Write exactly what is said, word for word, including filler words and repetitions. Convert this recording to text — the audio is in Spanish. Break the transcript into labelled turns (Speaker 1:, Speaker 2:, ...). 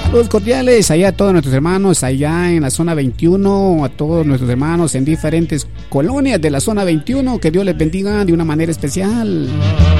Speaker 1: Saludos cordiales allá a todos nuestros hermanos allá en la zona veintiuno, a todos nuestros hermanos en diferentes colonias de la zona veintiuno. Que Dios les bendiga de una manera especial.